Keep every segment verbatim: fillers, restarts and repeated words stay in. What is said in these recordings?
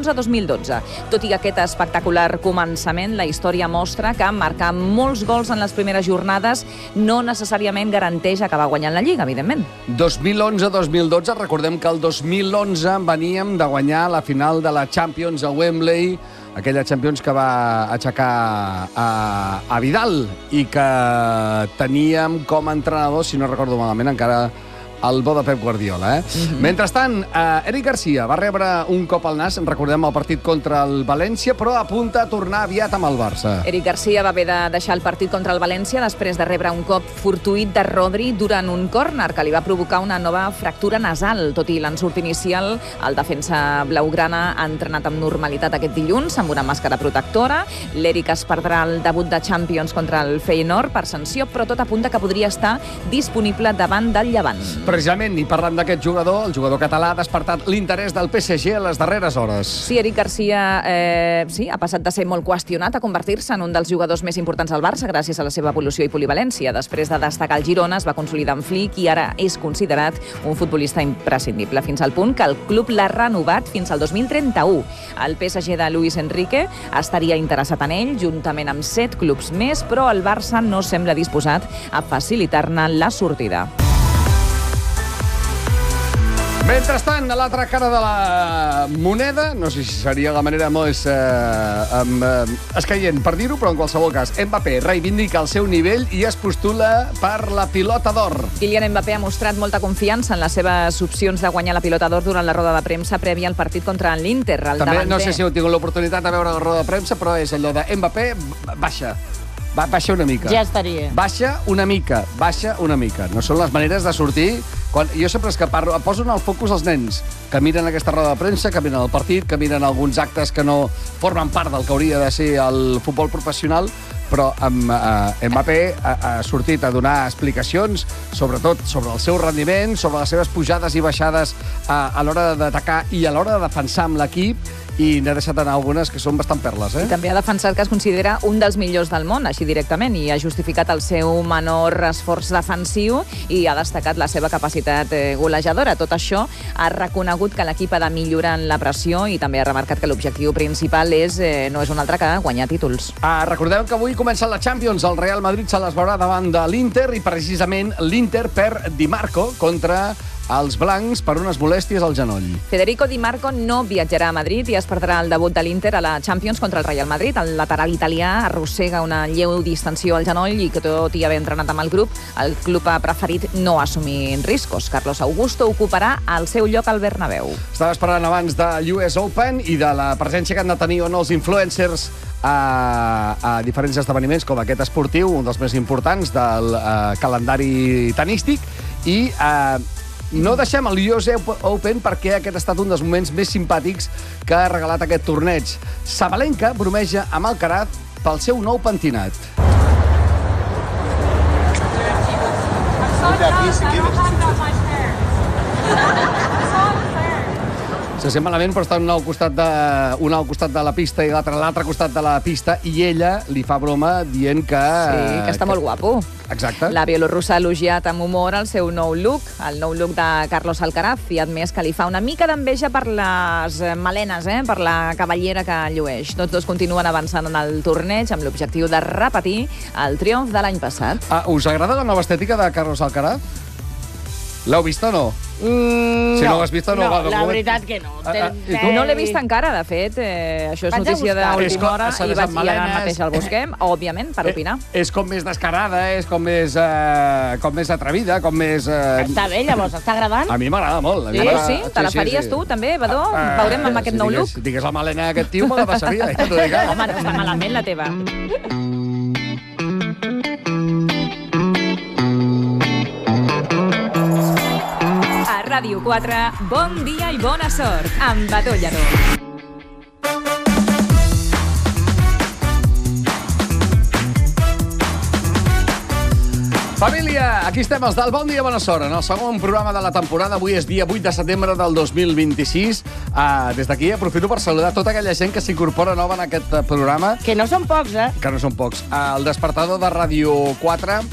onze dos mil dotze. Tot i aquest espectacular començament, la història mostra que marcar molts gols en les primeres jornades no necessàriament garanteix acabar guanyant la Lliga, evidentment. dos mil onze dos mil dotze, recordem que el dos mil onze veníem de guanyar la final de la Champions a Wembley, aquella Champions que va aixecar a, a Vidal i que teníem com a entrenador, si no recordo malament, encara el bo de Pep Guardiola. Eh? Mm-hmm. Mentrestant, eh, Eric Garcia va rebre un cop al nas, recordem el partit contra el València, però apunta a tornar aviat amb el Barça. Eric Garcia va haver de deixar el partit contra el València després de rebre un cop fortuït de Rodri durant un córner que li va provocar una nova fractura nasal. Tot i l'ensurt inicial, el defensa blaugrana ha entrenat amb normalitat aquest dilluns amb una màscara protectora. L'Eric es perdrà el debut de Champions contra el Feyenoord per sanció, però tot apunta que podria estar disponible davant del Llevant. Precisament, i parlant d'aquest jugador, el jugador català ha despertat l'interès del P S G a les darreres hores. Sí, Eric Garcia eh, sí, ha passat de ser molt qüestionat a convertir-se en un dels jugadors més importants del Barça gràcies a la seva evolució i polivalència. Després de destacar el Girona, es va consolidar en Flick i ara és considerat un futbolista imprescindible, fins al punt que el club l'ha renovat fins al dos mil trenta-u. El P S G de Luis Enrique estaria interessat en ell, juntament amb set clubs més, però el Barça no sembla disposat a facilitar-ne la sortida. Mentrestant, a l'altra cara de la moneda, no sé si seria la manera més eh, eh, escaient per dir-ho, però en qualsevol cas, Mbappé reivindica el seu nivell i es postula per la pilota d'or. Kylian Mbappé ha mostrat molta confiança en les seves opcions de guanyar la pilota d'or durant la roda de premsa prèvia al partit contra l'Inter. També davanter. No sé si heu tingut l'oportunitat de veure la roda de premsa, però és allò de Mbappé baixa. Va, baixa una mica. Ja estaria. Baixa una mica, baixa una mica. No són les maneres de sortir. Quan, jo sempre és que parlo, posen el focus als nens que miren aquesta roda de premsa, que miren el partit, que miren alguns actes que no formen part del que hauria de ser el futbol professional, però amb, eh, Mbappé ha, ha sortit a donar explicacions, sobretot sobre el seu rendiment, sobre les seves pujades i baixades a, a l'hora d'atacar i a l'hora de defensar amb l'equip, i n'ha deixat anar algunes que són bastant perles. Eh? I també ha defensat que es considera un dels millors del món, així directament, i ha justificat el seu menor esforç defensiu i ha destacat la seva capacitat eh, golejadora. Tot això ha reconegut que l'equip ha de millorar en la pressió i també ha remarcat que l'objectiu principal és, eh, no és un altre que guanyar títols. Ah, recordeu que avui comença la Champions. El Real Madrid se les veurà davant de l'Inter i precisament l'Inter perd Di Marco contra els blancs per unes molèsties al genoll. Federico Di Marco no viatjarà a Madrid i es perdrà el debut de l'Inter a la Champions contra el Real Madrid. El lateral italià arrossega una lleu distensió al genoll i que tot i haver entrenat amb el grup, el club ha preferit no assumir riscos. Carlos Augusto ocuparà el seu lloc al Bernabéu. Estava esperant abans de l'U S Open i de la presència que han de tenir on els influencers a, a diferents esdeveniments com aquest esportiu, un dels més importants del uh, calendari tenístic, i uh, no deixem el U S Open perquè aquest ha estat un dels moments més simpàtics que ha regalat aquest torneig. Sabalenka bromeja amb Alcaraz pel seu nou pentinat. Se sent malament, però està un al costat de, un al costat de la pista i l'altre a l'altre costat de la pista, i ella li fa broma dient que... Sí, que està que... molt guapo. Exacte. La bielorrussa ha elogiat amb humor el seu nou look, el nou look de Carlos Alcaraz, i ha admès que li fa una mica d'enveja per les melenes, eh? per la cavallera que llueix. Tots dos continuen avançant en el torneig amb l'objectiu de repetir el triomf de l'any passat. Ah, us agrada la nova estètica de Carlos Alcaraz? L'heu vist o no? Mm, si no, no l'has vist o no? No, va, la moment... veritat que no. Ah, ah, Te... No l'he vist encara, de fet. Eh, això és Vaig notícia d'última hora és com, i, vaig, i ara malenes... mateix el busquem, òbviament, per opinar. Eh, és com més descarada, és com més, eh, com més atrevida, com més... Eh... Està bé, llavors, està agradant? A mi m'agrada molt. Sí, sí? Te la faries tu, també, Badó? Ah, Veurem amb aquest si nou digués, look? Digues la melena d'aquest tio, me la passaria. Eh, Home, no està malament la teva. Ràdio quatre, bon dia i bona sort, amb Badó Lledó. Família, aquí estem els del Bon Dia, Bona Sort, en el segon programa de la temporada. Avui és dia vuit de setembre del dos mil vint-i-sis. Uh, des d'aquí aprofito per saludar tota aquella gent que s'incorpora nova en aquest programa. Que no són pocs, eh? Que no són pocs. Uh, el despertador de Ràdio quatre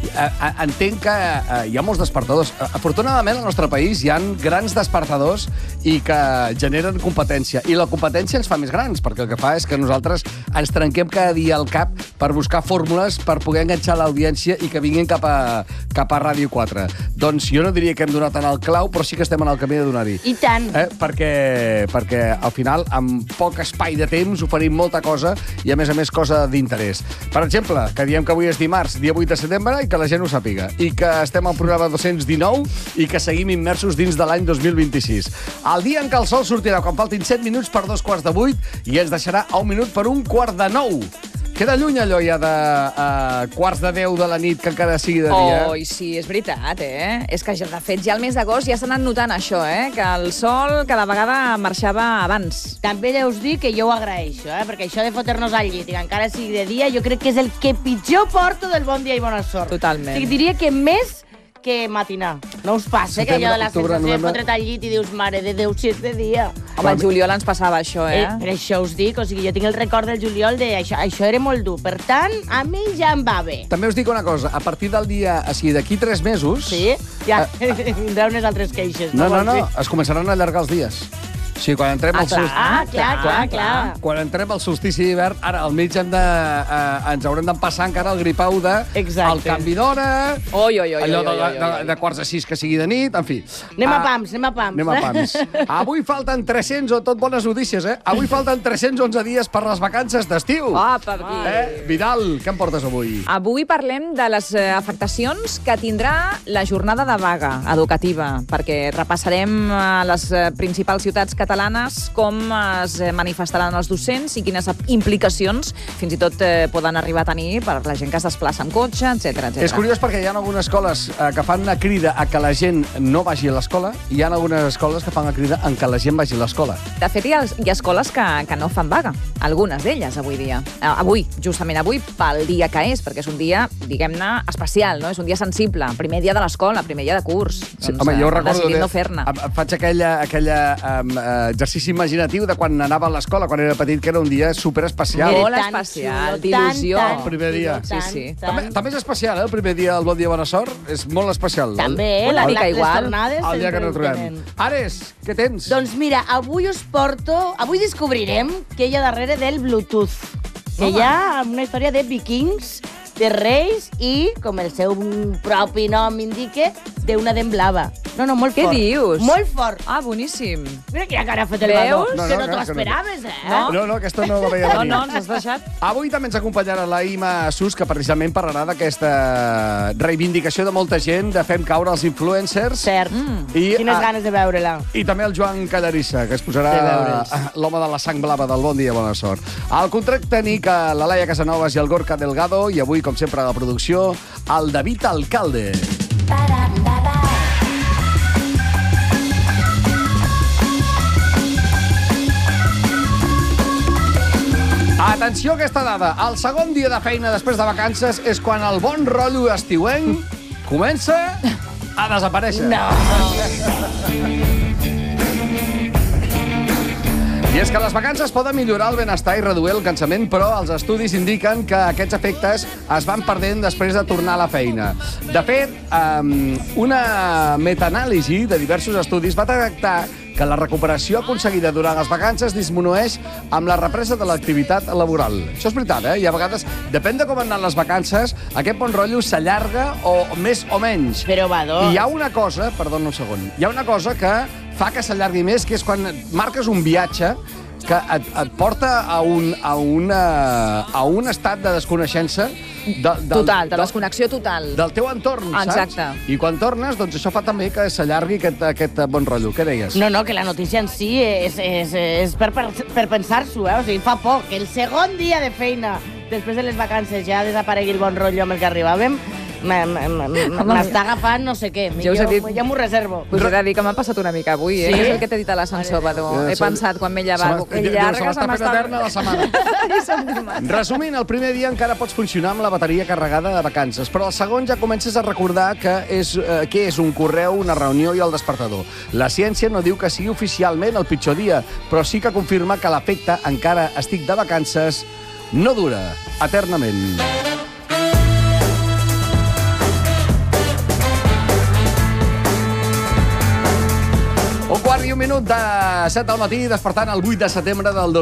entenc que hi ha molts despertadors. Afortunadament, al nostre país hi ha grans despertadors i que generen competència. I la competència ens fa més grans, perquè el que fa és que nosaltres ens trenquem cada dia al cap per buscar fórmules per poder enganxar l'audiència i que vinguin cap a, cap a Ràdio quatre. Doncs jo no diria que hem donat en el clau, però sí que estem en el camí de donar-hi. I tant. Eh? Perquè, perquè al final, amb poc espai de temps, oferim molta cosa i, a més a més, cosa d'interès. Per exemple, que diem que avui és dimarts, dia vuit de setembre, i que la gent ho sàpiga. I que estem al programa dos-cents dinou i que seguim immersos dins de l'any dos mil vint-i-sis. El dia en què el sol sortirà quan faltin set minuts per dos quarts de vuit i ens deixarà a un minut per un quart de nou. Queda lluny allò ja de uh, quarts de deu de la nit, que encara sigui de dia. Oh, sí, és veritat, eh? És que, de fet, ja al mes d'agost ja s'ha anat notant això, eh? Que el sol cada vegada marxava abans. També deus dir que jo ho agraeixo, eh? Perquè això de fotre-nos al llit, i que encara sigui de dia, jo crec que és el que pitjor porto del bon dia i bona sort. Totalment. O sigui, diria que més que matinar. No us passa, eh, que allò de la octubre, sensació de novembre... fotre't al llit i dius, mare de Déu, si és de dia. Home, al juliol ens passava això, eh? eh? Per això us dic, o sigui, jo tinc el record del juliol de això, això era molt dur. Per tant, a mi ja em va bé. També us dic una cosa, a partir del dia... O sigui, d'aquí tres mesos... Sí? Ja, eh, vindran unes altres queixes. No, no, no, no, es començaran a allargar els dies. Sí, quan entrem Ah, al clar, solstici... Ah, clar, clar, clar. Quan entrem al solstici d'hivern, ara al mig hem de, eh, ens haurem d'empassar encara el gripau de Exacte. el canvi d'hora, Oi, oi, oi, allò oi, de, oi, oi, de, oi. de quarts de sis que sigui de nit, en fi. Anem a Ah, pams, anem a pams. Anem a pams. Avui falten tres-cents, o tot bones notícies, eh? Avui falten tres-cents onze dies per les vacances d'estiu. Ah, per aquí. Eh? Vidal, què em portes avui? Avui parlem de les eh, afectacions que tindrà la jornada de vaga educativa, perquè repassarem a les eh, principals ciutats catalanes com es manifestaran els docents i quines implicacions fins i tot eh, poden arribar a tenir per la gent que es desplaça amb cotxe, etcètera, etcètera. És curiós perquè hi ha algunes escoles eh, que fan una crida a que la gent no vagi a l'escola i hi ha algunes escoles que fan una crida en que la gent vagi a l'escola. De fet, hi ha, hi ha escoles que, que no fan vaga, algunes d'elles avui dia. Eh, avui, justament avui, pel dia que és, perquè és un dia, diguem-ne, especial, no? És un dia sensible, primer dia de l'escola, primer dia de curs. Sí, doncs, home, jo eh, recordo... decidit de- no fer-ne. em- Faig aquella, aquella um, exercici imaginatiu de quan anava a l'escola, quan era petit, que era un dia superespecial. Molt Tan especial, xulo, d'il·lusió. tan, tan El primer dia. xulo, Sí, sí. tant, També, tant. també és especial, eh? El primer dia del Bon Dia Bona Sort és molt especial. També, Una eh? La- mica les igual. tornades El dia que sempre no ho trobem. tenen. Ares, què tens? Doncs mira, avui us porto... Avui descobrirem què hi ha darrere del Bluetooth. Que hi ha una història de vikings, de reis i, com el seu propi nom indica, d'una dent blava. No, no, molt Què fort. dius? Molt fort. Ah, boníssim. Mira quina cara ha fet el Veus? Badó. No, Que no, no t'ho clar que no. esperaves, eh? No. No, no, aquesta no la veia No, venir. no, ens has deixat. Avui també ens acompanyarà la Ima Sus, que precisament parlarà d'aquesta reivindicació de molta gent de fem caure els influencers. Cert. Mm. I, Quines ah, ganes de veure-la. I també el Joan Callarissa, que es posarà De veure'ls. ah, l'home de la sang blava del Bon Dia Bona Sort. Al contracte tenim la Laia Casanovas i el Gorka Delgado, i avui, com sempre, a la producció, el David Alcalde. Atenció a aquesta dada. El segon dia de feina després de vacances és quan el bon rotllo estiuenc comença a desaparèixer. No. I és que les vacances poden millorar el benestar i reduir el cansament, però els estudis indiquen que aquests efectes es van perdent després de tornar a la feina. De fet, um, una metaanàlisi de diversos estudis va detectar que la recuperació aconseguida durant les vacances disminueix amb la represa de l'activitat laboral. Això és veritat, eh? I a vegades, depèn de com han anat les vacances, aquest bon rotllo s'allarga o més o menys. Però, Badó... I hi ha una cosa, perdona un segon, hi ha una cosa que fa que s'allargui més, que és quan marques un viatge que et, et porta a un, a, una, a un estat de desconeixença de, del, Total, de del, desconnexió total. del teu entorn, Exacte. saps? I quan tornes, doncs això fa també que s'allargui aquest, aquest bon rotllo. Què deies? No, no, que la notícia en si és, és, és per, per, per pensar-s'ho, eh? O sigui, fa poc, que el segon dia de feina després de les vacances ja desaparegui el bon rotllo amb el que arribàvem, m'està agafant no sé què. Ja us he Jo, dit- ja m'ho reservo. Us he de dir que m'ha passat una mica avui, eh? Sí? És el que t'he dit a l'ascensor, Badó. Ja, He se- pensat, quan m'he se llevat, m'ha- que diu, llarga se m'està fent eterna la setmana. I som dimarts. Resumint, el primer dia encara pots funcionar amb la bateria carregada de vacances, però el segon ja comences a recordar que és, eh, què és un correu, una reunió i el despertador. La ciència no diu que sigui oficialment el pitjor dia, però sí que confirma que l'efecte encara estic de vacances no dura eternament. un minut de set del matí, despertant el vuit de setembre del dos mil